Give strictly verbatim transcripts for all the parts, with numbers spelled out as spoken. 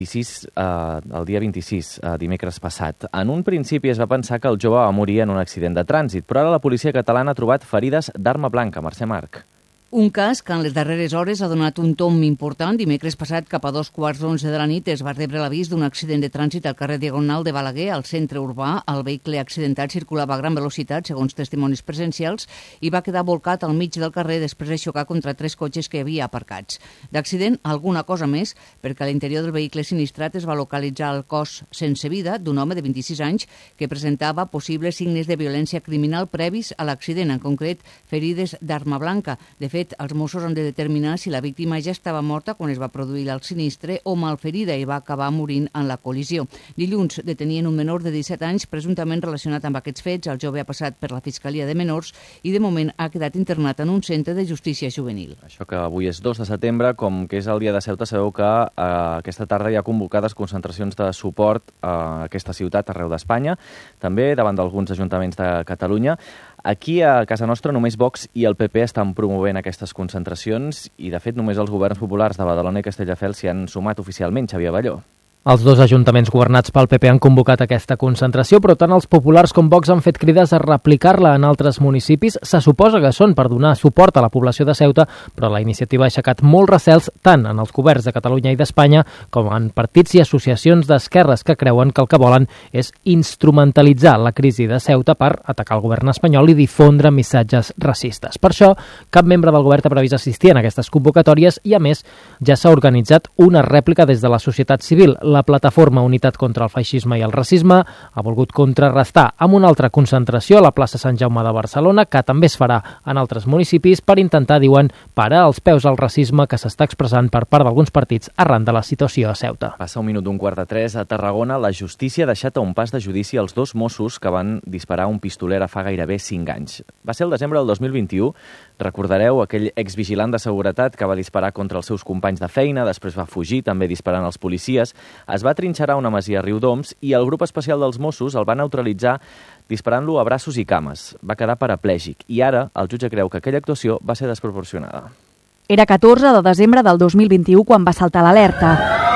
vint-i-sis, eh, el dia vint-i-sis, eh, dimecres passat. En un principi es va pensar que el jove va morir en un accident de trànsit, però ara la policia catalana ha trobat ferides d'arma blanca. Mercè Marc. Un cas que en les darreres hores ha donat un tom important. Dimecres passat, cap a dos quarts d'onze de la nit, es va rebre l'avís d'un accident de trànsit al carrer Diagonal de Balaguer, al centre urbà. El vehicle accidentat circulava a gran velocitat, segons testimonis presencials, i va quedar volcat al mig del carrer després de xocar contra tres cotxes que hi havia aparcats. D'accident, alguna cosa més, perquè a l'interior del vehicle sinistrat es va localitzar el cos sense vida d'un home de vint-i-sis anys que presentava possibles signes de violència criminal previs a l'accident, en concret ferides d'arma blanca. De fet, els Mossos han de determinar si la víctima ja estava morta quan es va produir el sinistre o malferida i va acabar morint en la col·lisió. Dilluns detenien un menor de disset anys presumptament relacionat amb aquests fets. El jove ha passat per la Fiscalia de Menors i de moment ha quedat internat en un centre de justícia juvenil. Això que avui és dos de setembre, com que és el dia de Ceuta, sabeu que eh, aquesta tarda hi ha convocades concentracions de suport a aquesta ciutat arreu d'Espanya, també davant d'alguns ajuntaments de Catalunya. Aquí, a casa nostra, només Vox i el P P estan promovent aquestes concentracions i, de fet, només els governs populars de Badalona i Castelldefels s'hi han sumat oficialment. Xavier Balló. Els dos ajuntaments governats pel P P han convocat aquesta concentració, però tant els populars com Vox han fet crides a replicar-la en altres municipis. Se suposa que són per donar suport a la població de Ceuta, però la iniciativa ha aixecat molts recels tant en els governs de Catalunya i d'Espanya com en partits i associacions d'esquerres que creuen que el que volen és instrumentalitzar la crisi de Ceuta per atacar el govern espanyol i difondre missatges racistes. Per això, cap membre del govern ha previst assistir en aquestes convocatòries i, a més, ja s'ha organitzat una rèplica des de la societat civil. La plataforma Unitat contra el Feixisme i el Racisme ha volgut contrarrestar amb una altra concentració a la plaça Sant Jaume de Barcelona, que també es farà en altres municipis, per intentar, diuen, parar els peus al racisme que s'està expressant per part d'alguns partits arran de la situació a Ceuta. Passa un minut d'un quart de tres. A Tarragona, la justícia ha deixat a un pas de judici els dos Mossos que van disparar un pistoler fa gairebé cinc anys. Va ser el desembre del dos mil vint-i-u. Recordareu aquell exvigilant de seguretat que va disparar contra els seus companys de feina, després va fugir, també disparant als policies. Es va trinxerar una masia a Riudoms i el grup especial dels Mossos el va neutralitzar disparant-lo a braços i cames. Va quedar paraplègic i ara el jutge creu que aquella actuació va ser desproporcionada. Era catorze de desembre del dos mil vint-i-u quan va saltar l'alerta.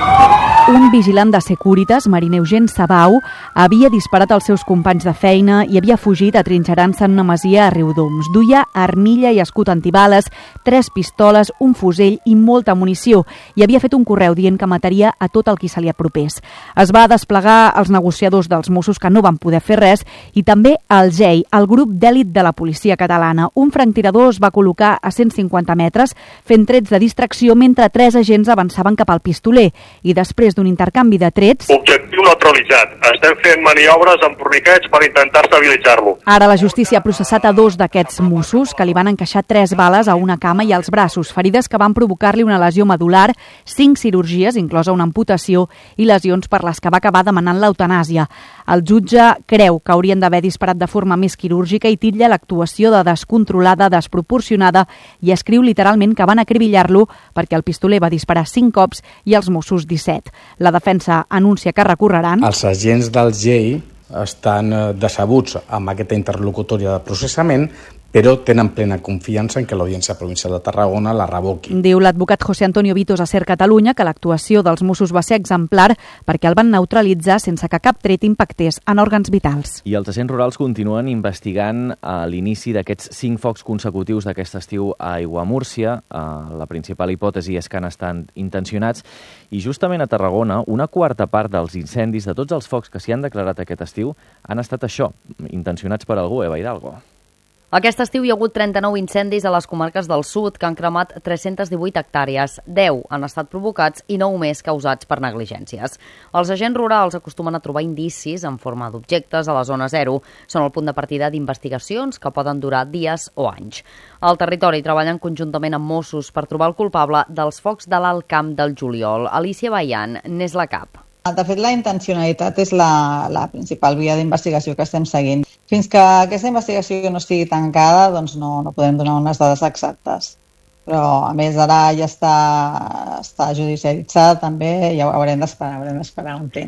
Un vigilant de Securitas, Mariner Eugent Sabau, havia disparat als seus companys de feina i havia fugit atrinxerant-se en una masia a Riudoms. Duia armilla i escut antibales, tres pistoles, un fusell i molta munició, i havia fet un correu dient que mataria a tot el qui se li apropés. Es va desplegar els negociadors dels Mossos, que no van poder fer res, i també el G E I, el grup d'èlit de la policia catalana. Un franctirador es va col·locar a cent cinquanta metres, fent trets de distracció mentre tres agents avançaven cap al pistoler, i després d'un intercanvi de trets... Objectiu neutralitzat. Estem fent maniobres amb torniquets per intentar estabilitzar-lo. Ara la justícia ha processat a dos d'aquests Mossos que li van encaixar tres bales a una cama i als braços, ferides que van provocar-li una lesió medular, cinc cirurgies, inclosa una amputació, i lesions per les que va acabar demanant l'eutanàsia. El jutge creu que haurien d'haver disparat de forma més quirúrgica i titlla l'actuació de descontrolada, desproporcionada, i escriu literalment que van acribillar-lo perquè el pistoler va disparar cinc cops i els Mossos disset. La defensa anuncia que recorreran. Els agents del G E I estan decebuts amb aquesta interlocutòria de processament, però tenen plena confiança en que l'Audiència Provincial de Tarragona la revoqui. Diu l'advocat José Antonio Vitos a Ser Catalunya que l'actuació dels Mossos va ser exemplar perquè el van neutralitzar sense que cap tret impactés en òrgans vitals. I els agents rurals continuen investigant a l'inici d'aquests cinc focs consecutius d'aquest estiu a Aiguamúrcia. La principal hipòtesi és que han estat intencionats i justament a Tarragona una quarta part dels incendis de tots els focs que s'hi han declarat aquest estiu han estat això, intencionats per algú, Eva Hidalgo. Aquest estiu hi ha hagut trenta-nou incendis a les comarques del sud que han cremat tres-centes divuit hectàrees. deu han estat provocats i nou més causats per negligències. Els agents rurals acostumen a trobar indicis en forma d'objectes a la zona zero. Són el punt de partida d'investigacions que poden durar dies o anys. Al territori treballen conjuntament amb Mossos per trobar el culpable dels focs de l'Alt Camp del Juliol. Alicia Bayan n'és la cap. De fet, la intencionalitat és la, la principal via d'investigació que estem seguint. Fins que aquesta investigació no estigui tancada, doncs no, no podem donar unes dades exactes. Però, a més, ara ja està, està judicialitzat també i ja ho haurem d'esperar, haurem d'esperar un temps.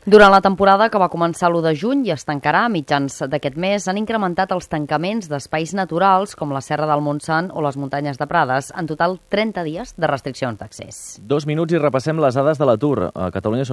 Durant la temporada, que va començar l'u de juny i es tancarà a mitjans d'aquest mes, han incrementat els tancaments d'espais naturals com la Serra del Montsant o les muntanyes de Prades. En total, trenta dies de restriccions d'accés. Dos minuts i repassem les dades de l'atur. A Catalunya són